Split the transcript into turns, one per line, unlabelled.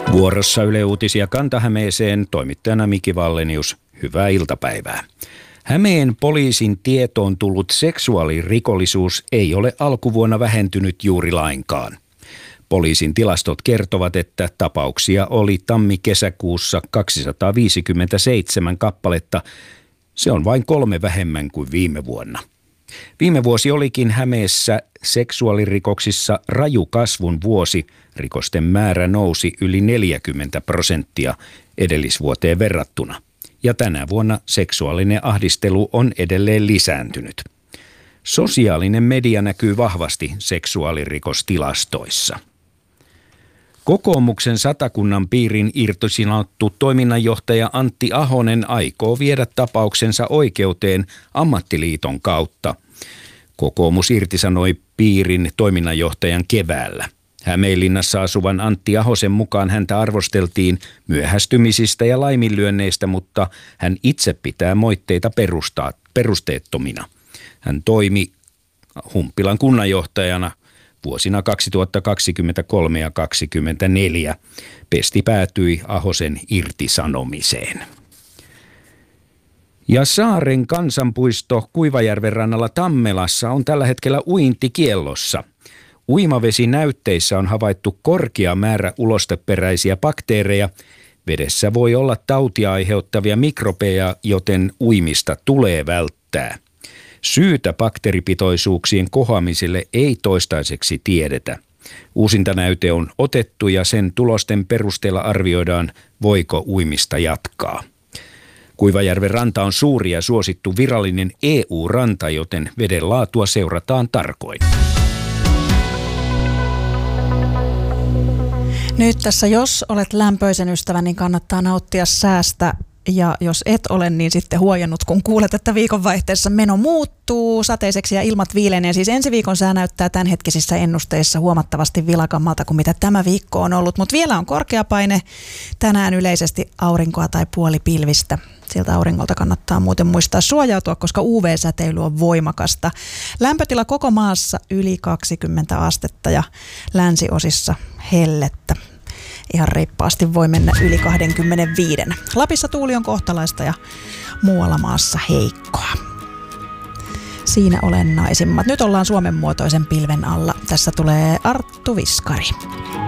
Vuorossa Yle Uutisia Kanta-Hämeeseen, toimittajana Miki Vallenius. Hyvää iltapäivää. Hämeen poliisin tietoon tullut seksuaalirikollisuus ei ole alkuvuonna vähentynyt juuri lainkaan. Poliisin tilastot kertovat, että tapauksia oli tammi-kesäkuussa 257 kappaletta. Se on vain 3 vähemmän kuin viime vuonna. Viime vuosi olikin Hämeessä seksuaalirikoksissa raju kasvun vuosi. Rikosten määrä nousi yli 40% edellisvuoteen verrattuna. Ja tänä vuonna seksuaalinen ahdistelu on edelleen lisääntynyt. Sosiaalinen media näkyy vahvasti seksuaalirikostilastoissa. Kokoomuksen Satakunnan piirin irtisanottu toiminnanjohtaja Antti Ahonen aikoo viedä tapauksensa oikeuteen ammattiliiton kautta. Kokoomus irtisanoi piirin toiminnanjohtajan keväällä. Hämeenlinnassa asuvan Antti Ahosen mukaan häntä arvosteltiin myöhästymisistä ja laiminlyönneistä, mutta hän itse pitää moitteita perusteettomina. Hän toimi Humppilan kunnanjohtajana vuosina 2023 ja 2024. Pesti päätyi Ahosen irtisanomiseen. Ja Saaren kansanpuisto Kuivajärven rannalla Tammelassa on tällä hetkellä uintikiellossa. Uimavesinäytteissä on havaittu korkea määrä ulosteperäisiä bakteereja. Vedessä voi olla tautia aiheuttavia mikrobeja, joten uimista tulee välttää. Syytä bakteeripitoisuuksien kohoamiselle ei toistaiseksi tiedetä. Uusinta näyte on otettu ja sen tulosten perusteella arvioidaan, voiko uimista jatkaa. Kuivajärven ranta on suuri ja suosittu virallinen EU-ranta, joten veden laatua seurataan tarkoin.
Nyt tässä, jos olet lämpöisen ystävä, niin kannattaa nauttia säästä. Ja jos et ole, niin sitten huojennut, kun kuulet, että viikonvaihteessa meno muuttuu sateiseksi ja ilmat viilenee. Siis ensi viikon sää näyttää tämänhetkisissä ennusteissa huomattavasti vilakammalta kuin mitä tämä viikko on ollut. Mutta vielä on korkea paine, tänään yleisesti aurinkoa tai puolipilvistä. Siltä auringolta kannattaa muuten muistaa suojautua, koska UV-säteily on voimakasta. Lämpötila koko maassa yli 20 astetta ja länsiosissa hellettä. Ihan reippaasti voi mennä yli 25. Lapissa tuuli on kohtalaista ja muualla maassa heikkoa. Siinä olennaisimmat. Nyt ollaan Suomen muotoisen pilven alla. Tässä tulee Arttu Viskari.